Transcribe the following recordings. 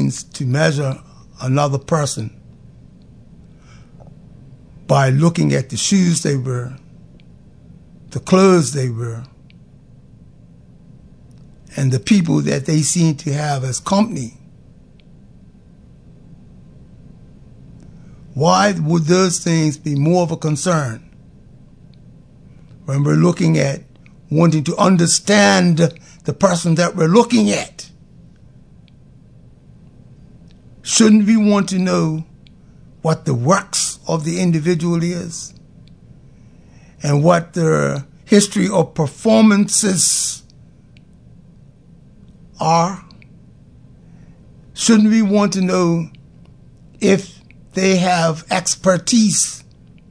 means to measure another person by looking at the shoes they wear, the clothes they wear, and the people that they seem to have as company. Why would those things be more of a concern when we're looking at wanting to understand the person that we're looking at? Shouldn't we want to know what the works of the individual is and what their history of performances are? Shouldn't we want to know if they have expertise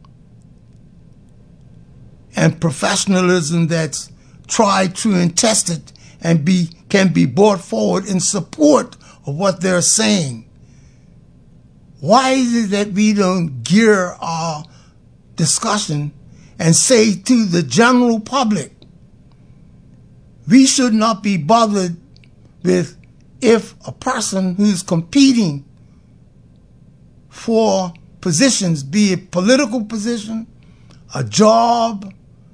and professionalism that's tried, true, and tested and can be brought forward in support of what they're saying? Why is it that we don't gear our discussion and say to the general public, we should not be bothered with if a person who's competing for positions, be it political position, a job,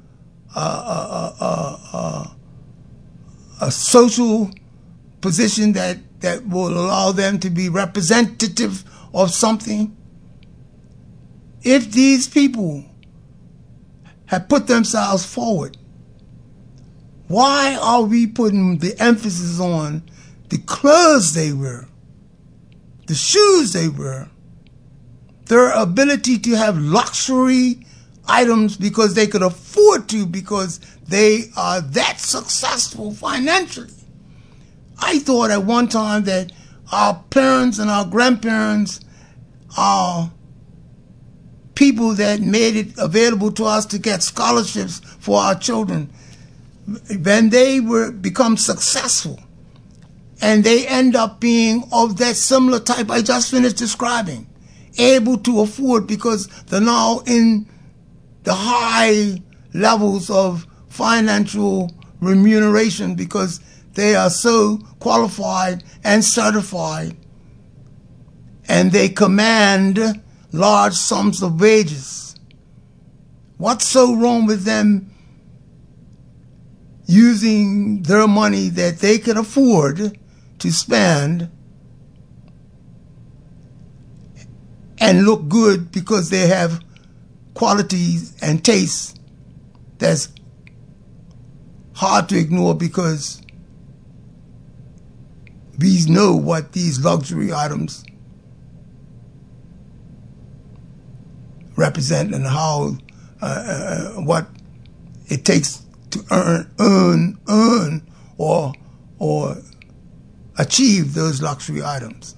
a social position that will allow them to be representative of something, if these people have put themselves forward, why are we putting the emphasis on the clothes they wear, the shoes they wear, their ability to have luxury items because they could afford to, because they are that successful financially? I thought at one time that our parents and our grandparents are people that made it available to us to get scholarships for our children. When they become successful and they end up being of that similar type I just finished describing, able to afford because they're now in the high levels of financial remuneration because they are so qualified and certified, and they command large sums of wages. What's so wrong with them using their money that they can afford to spend and look good because they have qualities and tastes that's hard to ignore, because we know what these luxury items represent and how what it takes to earn or achieve those luxury items.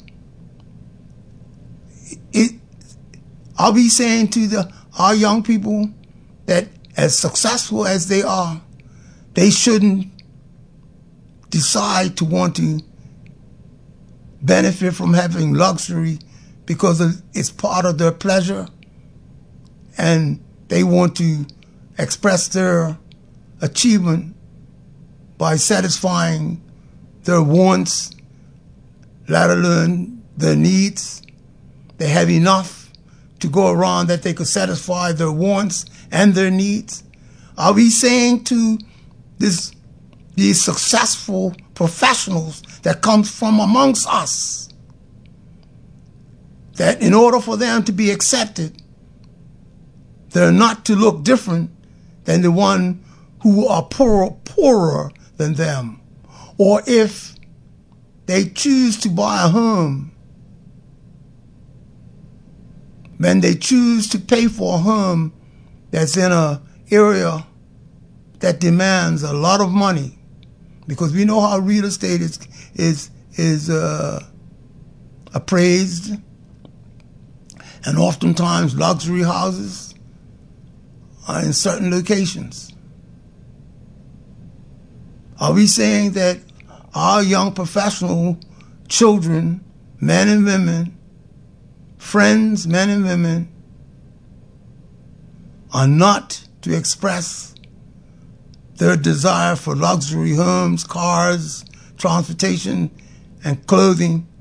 Are we saying to our young people that as successful as they are, they shouldn't decide to want to benefit from having luxury because it's part of their pleasure, and they want to express their achievement by satisfying their wants, let alone their needs? They have enough to go around that they could satisfy their wants and their needs. Are we saying to these successful professionals that comes from amongst us that in order for them to be accepted, they're not to look different than the one who are poorer than them? Or if they choose to buy a home, when they choose to pay for a home that's in an area that demands a lot of money, because we know how real estate is appraised, and oftentimes luxury houses are in certain locations. Are we saying that our young professional children, men and women, friends, men and women, are not to express their desire for luxury homes, cars, transportation, and clothing